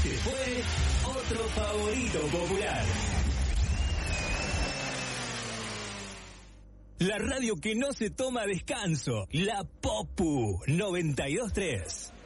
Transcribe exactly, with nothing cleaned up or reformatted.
Este fue otro favorito popular. La radio que no se toma descanso. La Popu noventa y dos punto tres.